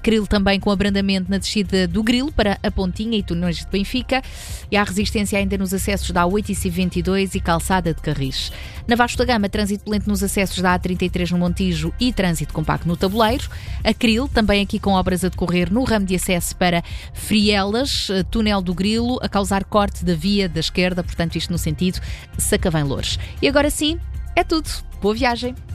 Acril também com abrandamento na descida do Grilo para a Pontinha e Túneis de Benfica. E há resistência ainda nos acessos da A8 e C22 e Calçada de Carris. Na Vasco da Gama, trânsito lento nos acessos da A33 no Montijo e trânsito compacto no Tabuleiro. Acril, também aqui com obras a decorrer no ramo de acesso para Frielas, Túnel do Grilo, a causar corte da via da esquerda, portanto isto no sentido Sacavém-Loures. E agora sim, é tudo. Boa viagem!